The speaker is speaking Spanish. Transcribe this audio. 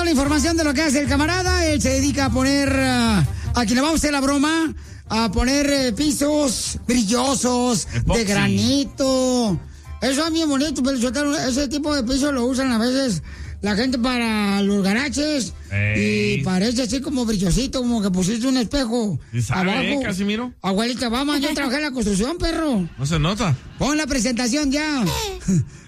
la información de lo que hace el camarada. Él se dedica a poner, a quien le vamos a hacer la broma, a poner pisos brillosos, Epoxi. de granito. Eso es bien bonito, pero ese tipo de pisos lo usan a veces la gente para los garajes. Ey. Y parece así como brillosito, como que pusiste un espejo ¿Sí sabe, abajo. Casimiro? Abuelita, vamos, yo trabajé en la construcción, perro. No se nota. Pon la presentación ya.